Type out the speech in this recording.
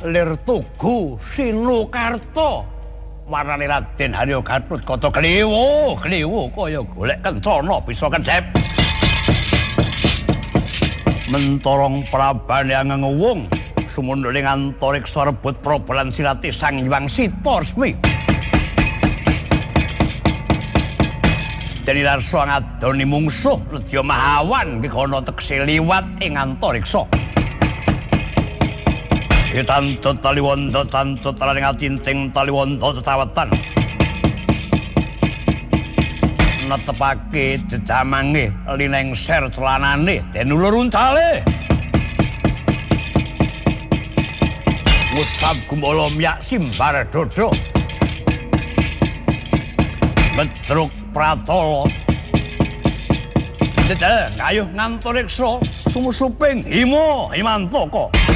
lir tugu Sinukarta warnane Raden Harya Gatut kata kliwu kaya golek kencana bisa kencep mentorong prabane angewung sumunduling antariksa rebut probolan sirate Sang Hyang Sita resmi dene rasa ngadoni mungsuh nedya mahawan kikono tekse liwat ing antariksa tanto taliwondo tanto talaning atinting taliwondo tetawetan netepake jejamange linengser celanane den ulur uncale Musab gumbala myak simbar dodo Bedruk pratala Dedel ngayuh ngantariksa sumusuping himantaka